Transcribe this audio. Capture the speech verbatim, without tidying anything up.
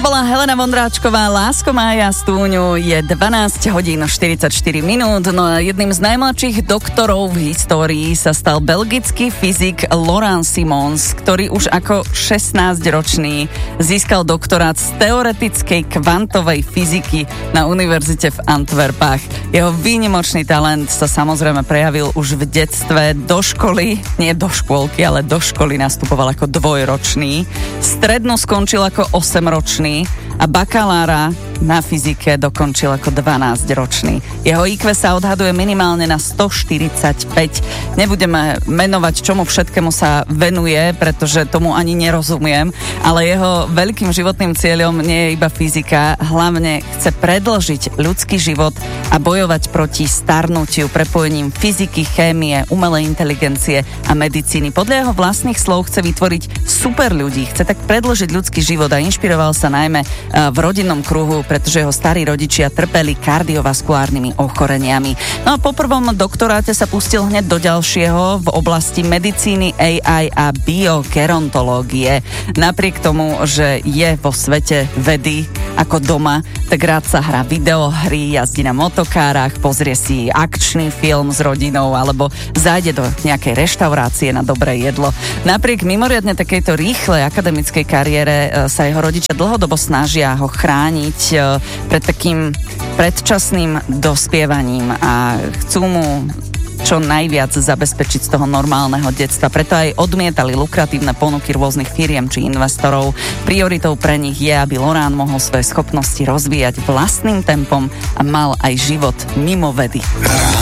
bola Helena Vondráčková, Lásko Mája Stúňu, je dvanásť hodín štyridsaťštyri minút, no a jedným z najmladších doktorov v histórii sa stal belgický fyzik Laurent Simons, ktorý už ako šestnásťročný získal doktorát z teoretickej kvantovej fyziky na univerzite v Antwerpách. Jeho výnimočný talent sa samozrejme prejavil už v detstve. Do školy, nie do škôlky, ale do školy nastupoval ako dvojročný, strednú skončil ako osemročný a bakalára na fyzike dokončil ako dvanásťročný. Jeho í kvé sa odhaduje minimálne na stoštyridsaťpäť. Nebudeme menovať, čomu všetkému sa venuje, pretože tomu ani nerozumiem, ale jeho veľkým životným cieľom nie je iba fyzika, hlavne chce predĺžiť ľudský život a bojovať proti starnutiu prepojením fyziky, chémie, umelej inteligencie a medicíny. Podľa jeho vlastných slov chce vytvoriť super ľudí, chce tak predĺžiť ľudský život a inšpiroval sa najmä v rodinnom kruhu, pretože jeho starí rodičia trpeli kardiovaskulárnymi ochoreniami. No a po prvom doktoráte sa pustil hneď do ďalšieho v oblasti medicíny, á í a biogerontológie. Napriek tomu, že je vo svete vedy ako doma, tak rád sa hrá videohry, jazdí na motokárach, pozrie si akčný film s rodinou alebo zájde do nejakej reštaurácie na dobré jedlo. Napriek mimoriadne takejto rýchlej akademickej kariére sa jeho rodičia dlhodobo snažia ho chrániť pred takým predčasným dospievaním a chcú mu čo najviac zabezpečiť z toho normálneho detstva. Preto aj odmietali lukratívne ponuky rôznych firiem či investorov. Prioritou pre nich je, aby Laurent mohol svoje schopnosti rozvíjať vlastným tempom a mal aj život mimo vedy.